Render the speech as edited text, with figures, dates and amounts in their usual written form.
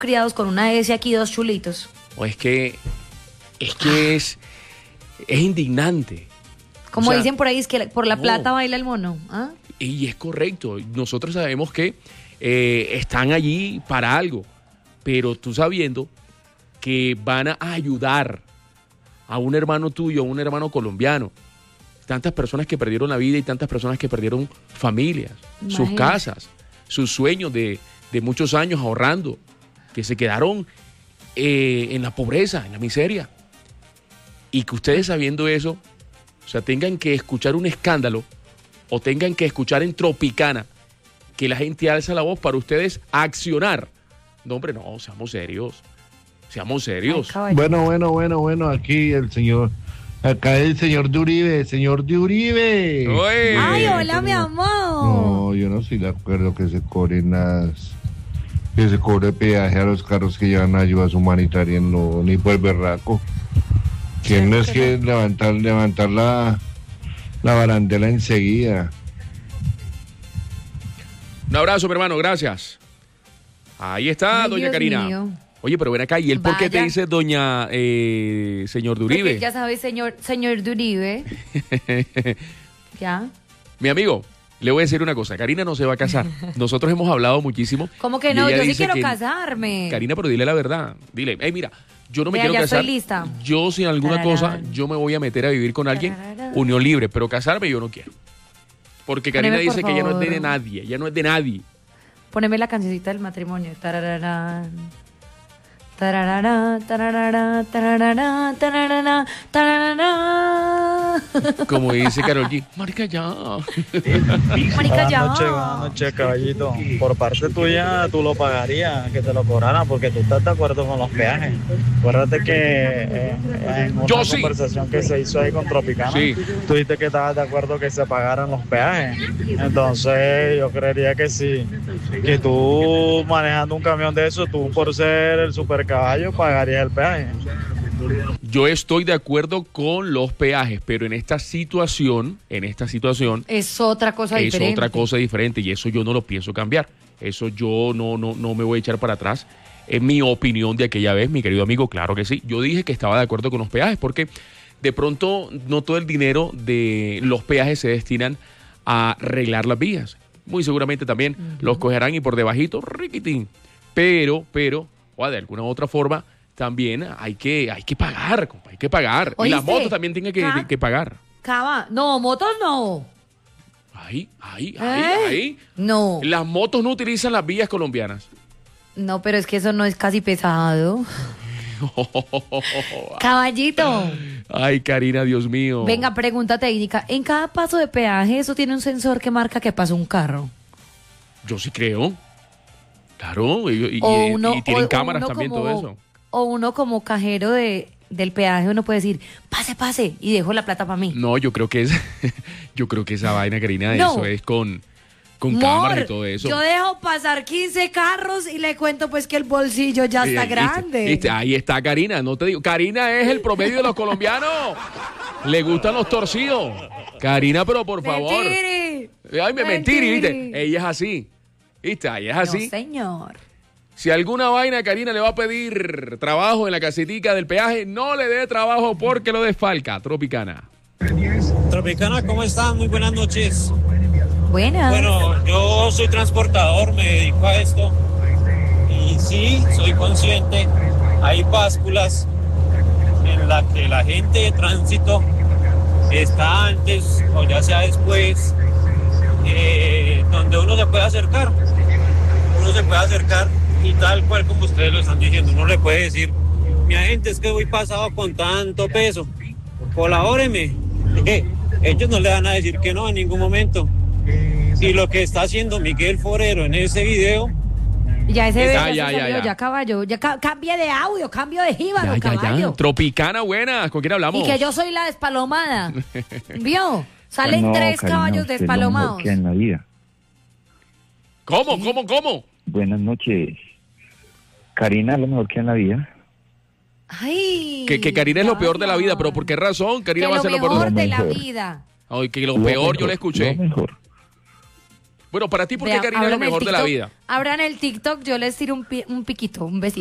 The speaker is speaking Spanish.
criados con una S aquí, dos chulitos. O es que es indignante. Como O sea, dicen por ahí, es que por la no. plata baila el mono. ¿Ah? Y es correcto. Nosotros sabemos que están allí para algo, pero tú sabiendo que van a ayudar a un hermano tuyo, a un hermano colombiano. Tantas personas que perdieron la vida y tantas personas que perdieron familias, sus casas, sus sueños de muchos años ahorrando, que se quedaron en la pobreza, en la miseria. Y que ustedes sabiendo eso, o sea, tengan que escuchar un escándalo o tengan que escuchar en Tropicana que la gente alza la voz para ustedes accionar. No, hombre, no, seamos serios. Seamos serios. Ay, Bueno, aquí el señor de Uribe, Oye. Ay, hola, mi amor. No, yo no estoy de acuerdo que se cobre peaje a los carros que llevan ayudas humanitarias, no, ni por el berraco. Tienes que levantar la barandela enseguida. Un abrazo, mi hermano, gracias. Ahí está, Ay, doña Dios Karina. mío. Oye, pero ven acá, ¿y él por qué te Vaya. dice doña señor de Porque Uribe? ya sabes, señor de Uribe. ¿Ya? Mi amigo, le voy a decir una cosa, Karina no se va a casar. Nosotros hemos hablado muchísimo. ¿Cómo que y no? ella Yo sí dice quiero que- casarme. Karina, pero dile la verdad. Dile, hey, mira, yo no me Vea, quiero ya casar. estoy lista. Yo sin alguna Tararán. cosa, yo me voy a meter a vivir con alguien, Tararán. unión libre, pero casarme yo no quiero. Porque Karina Poneme, por dice que ella no es de favor. nadie, ella no es de nadie. Poneme la cancioncita del matrimonio. Tarararán. Tararará, tararará, tararará, tararará, tararará. Como dice Karol G, marica ya. Marica, ya. Buenas noches, caballito. Por parte tuya, tú lo pagarías, que te lo cobraran, porque tú estás de acuerdo con los peajes. Acuérdate que en una Yo sí. conversación que se hizo ahí con Tropicana, Sí. tú dijiste que estabas de acuerdo que se pagaran los peajes. Entonces, yo creería que sí, que tú manejando un camión de eso, tú por ser el supercaballo, pagarías el peaje. Yo estoy de acuerdo con los peajes, pero en esta situación Es otra cosa es diferente. otra cosa diferente y eso yo no lo pienso cambiar. Eso yo no me voy a echar para atrás. Es mi opinión de aquella vez, mi querido amigo, claro que sí. Yo dije que estaba de acuerdo con los peajes porque de pronto no todo el dinero de los peajes se destinan a arreglar las vías. Muy seguramente también los cogerán y por debajito, riquitín. Pero, o de alguna u otra forma, también hay que pagar, compa, hay que pagar. Y las ¿Oíste? motos también tienen que pagar. Cava. No, motos no. Ahí. No. Las motos no utilizan las vías colombianas. No, pero es que eso no es casi pesado. Caballito. Ay, Karina, Dios mío. Venga, pregunta técnica. En cada paso de peaje, eso tiene un sensor que marca que pasó un carro. Yo sí creo. Claro, y O tienen o cámaras uno también, como- todo eso. O uno como cajero del peaje, uno puede decir, pase, y dejo la plata para mí. No, yo creo que esa vaina, Karina, No. eso es con Mor, cámaras y todo eso. Yo dejo pasar 15 carros y le cuento pues que el bolsillo ya está grande. ¿Viste? Ahí está Karina, no te digo. Karina es el promedio de los colombianos. Le gustan los torcidos. Karina, pero por favor. Mentiri. Ay, mentiri, Mentiri. ¿viste? Ella es así. ¿Viste? Ella es así. No, señor. Si alguna vaina Karina le va a pedir trabajo en la casetica del peaje, no le dé trabajo porque lo desfalca. Tropicana. Tropicana, ¿cómo están? Muy buenas noches. Buenas. Bueno, yo soy transportador, me dedico a esto y sí, soy consciente, hay básculas en las que la gente de tránsito está antes o ya sea después, donde uno se puede acercar y tal cual como ustedes lo están diciendo, uno le puede decir, mi agente, es que voy pasado con tanto peso, colabóreme. Ellos no le van a decir que no en ningún momento. Y lo que está haciendo Miguel Forero en ese video, Ya ese Ya, ya, ya, se salió, ya. ya caballo, ya cambie de audio, cambio de jíbaro, caballo. Tropicana, buenas. ¿Con quién hablamos? Y que yo soy la despalomada. ¿Vio? Salen No, 3 Karina, caballos usted es lo despalomados. mejor que hay en la vida. ¿Cómo? Buenas noches. Karina es lo mejor que hay en la vida. Ay. Que Karina es lo peor de la vida, vaya. pero ¿por qué razón? Karina Que va a lo ser lo peor mejor de la mejor. vida. Ay, que lo peor yo le escuché. Lo mejor. Bueno, para ti, ¿por qué Vea, Karina es lo abran el mejor de la TikTok, vida? Abran el TikTok, yo les tiro un piquito, un besito.